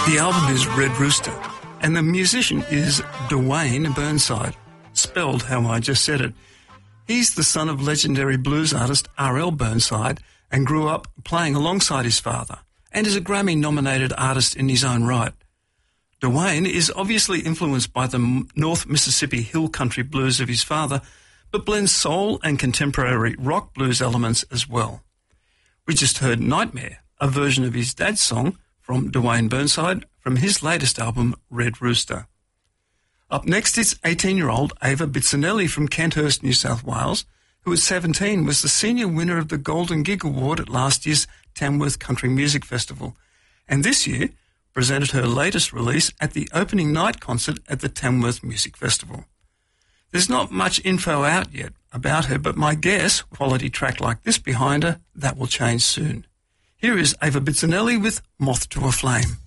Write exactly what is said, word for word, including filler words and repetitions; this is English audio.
The album is Red Rooster, and the musician is Dwayne Burnside, spelled how I just said it. He's the son of legendary blues artist R L Burnside and grew up playing alongside his father, and is a Grammy-nominated artist in his own right. Dwayne is obviously influenced by the North Mississippi hill country blues of his father, but blends soul and contemporary rock blues elements as well. We just heard Nightmare, a version of his dad's song from Dwayne Burnside from his latest album, Red Rooster. Up next is eighteen-year-old Ava Bizzanelli from Kenthurst, New South Wales, who at seventeen was the senior winner of the Golden Gig Award at last year's Tamworth Country Music Festival, and this year presented her latest release at the opening night concert at the Tamworth Music Festival. There's not much info out yet about her, but my guess, quality track like this behind her, that will change soon. Here is Ava Bizzanelli with Moth to a Flame.